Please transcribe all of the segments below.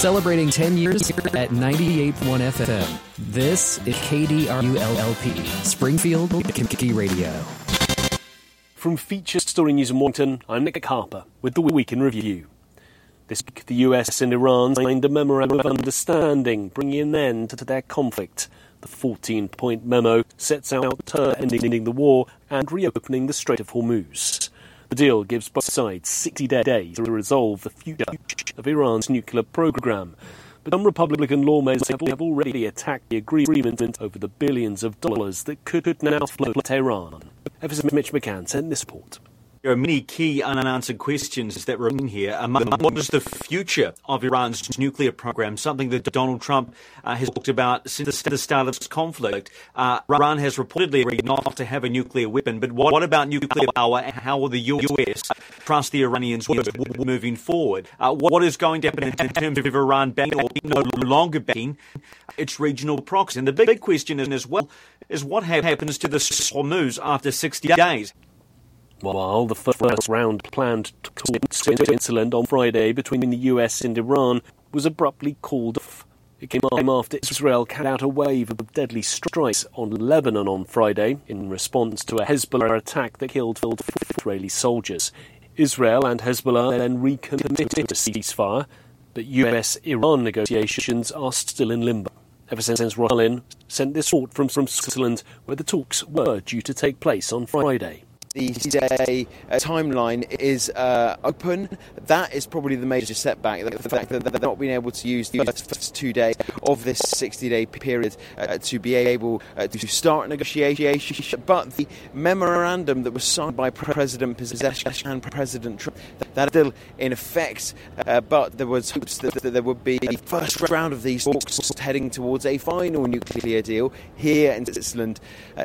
Celebrating 10 years at 98.1 FM. This is KDRULLP, Springfield, Kentucky Radio. From Feature Story News in Washington, I'm Nick Harper with the Week in Review. This week, the US and Iran signed a memorandum of understanding, bringing an end to their conflict. The 14-point memo sets out ending the war and reopening the Strait of Hormuz. The deal gives both sides 60 days to resolve the future of Iran's nuclear program. But some Republican lawmakers have already attacked the agreement over the billions of dollars that could now flow to Tehran. FS's Mitch McCann sent this report. There are many key unanswered questions that remain here. What is the future of Iran's nuclear program, something that Donald Trump has talked about since the start of this conflict? Iran has reportedly agreed not to have a nuclear weapon, but what about nuclear power, and how will the US trust the Iranians moving forward? What is going to happen in terms of Iran backing or no longer backing its regional proxy? And the big question is what happens to the Hormuz after 60 days? While the first round planned talks in Switzerland on Friday between the US and Iran was abruptly called off. It came after Israel carried out a wave of deadly strikes on Lebanon on Friday in response to a Hezbollah attack that killed 4 Israeli soldiers. Israel and Hezbollah then recommitted to a ceasefire, but US-Iran negotiations are still in limbo. Ever since Rollin sent this report from Switzerland, where the talks were due to take place on Friday. The 60-day timeline is open. That is probably the major setback, the fact that they're not being able to use the first 2 days of this 60-day period to be able to start negotiations. But the memorandum that was signed by President Pezeshkian and President Trump, that is still in effect, but there was hopes that there would be a first round of these talks heading towards a final nuclear deal here in Switzerland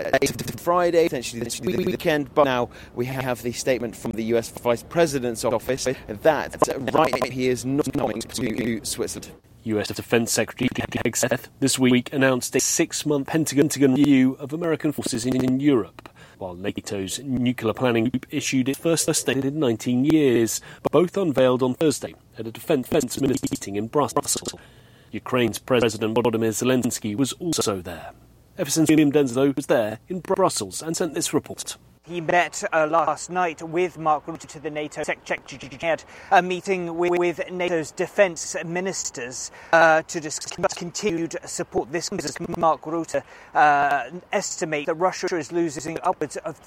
Friday, potentially this weekend. But now we have the statement from the US Vice President's office that right he is not coming to Switzerland. US Defense Secretary Pete Hegseth this week announced a 6-month Pentagon review of American forces in Europe, while NATO's nuclear planning group issued its first statement in 19 years, both unveiled on Thursday at a defense minister meeting in Brussels. Ukraine's President Volodymyr Zelensky was also there. Ever since William Denslow was there in Brussels and sent this report. He met last night with Mark Rutte to the NATO Secretary. He had a meeting with NATO's defence ministers to discuss continued support. This Mark Rutte estimates that Russia is losing upwards of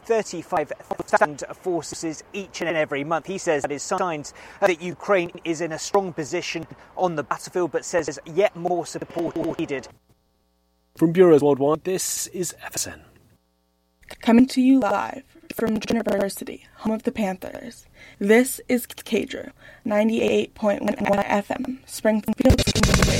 35,000 forces each and every month. He says that is signs that Ukraine is in a strong position on the battlefield, but says yet more support needed. From Bureaus Worldwide, this is FSN. Coming to you live from University, home of the Panthers. This is KDRU, 98.1 FM, Springfield.